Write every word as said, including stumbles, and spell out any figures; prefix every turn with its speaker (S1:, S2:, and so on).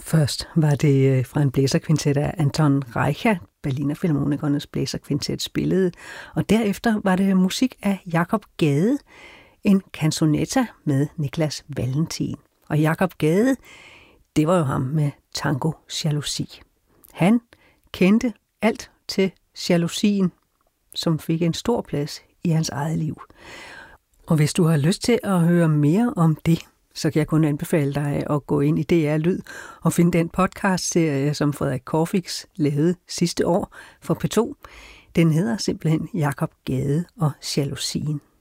S1: Først var det fra en blæserkvintet af Anton Reicha, Berliner Philharmonikernes blæserkvintet spillede, og derefter var det musik af Jakob Gade, en canzonetta med Niklas Valentin. Og Jakob Gade, det var jo ham med Tango Jalousi. Han kendte alt til jalousien, som fik en stor plads i hans eget liv. Og hvis du har lyst til at høre mere om det, så kan jeg kun anbefale dig at gå ind i D R Lyd og finde den podcast-serie, som Frederik Corfix lavede sidste år for P to. Den hedder simpelthen Jakob Gade og jalousien.